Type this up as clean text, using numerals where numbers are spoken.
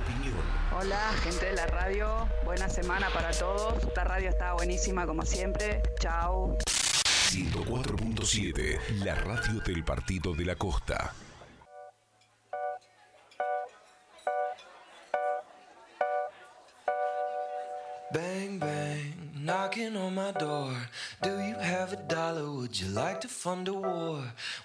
opinión. Hola, gente de la radio. Buena semana para todos. Esta radio está buenísima como siempre. Chau. 104.7, la radio del Partido de la Costa. Bang, bang, knocking on my door. Do you have $1? Would you like to fund a war?